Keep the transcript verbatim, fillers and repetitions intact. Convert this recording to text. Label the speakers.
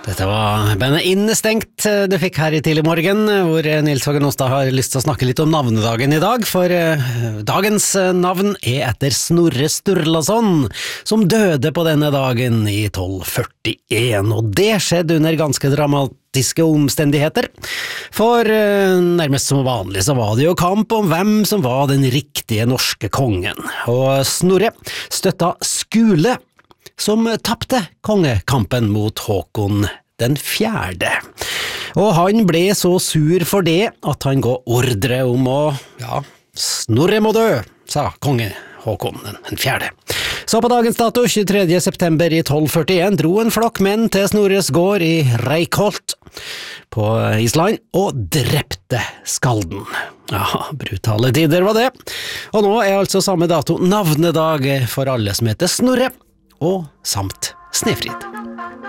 Speaker 1: Dette var bandet Innestengt du fikk her i tidlig morgen, hvor Nils Hågen Ostad har lyst til å snakke litt om navnedagen i dag, for uh, dagens navn er etter Snorre Sturlason, som døde på denne dagen i tolv førtien, og det skjedde under ganske dramatiske omstendigheter, for uh, nærmest som vanlig så var det jo kamp om hvem som var den riktige norske kongen, og Snorre støtta Skule, som tappte kongekampen mot Håkon den fjerde. Og han ble så sur for det at han ga ordre om å, ja, Snorre må dø, sa konge Håkon den fjerde. Så på dagens dato, tjuetredje september i tolv førtien, dro en flokk menn til Snorres gård i Reykholt på Island og drepte skalden. Ja, brutale tider var det. Og nå er altså samme dato navnedag for alle som heter Snorre, og samt Snefrid.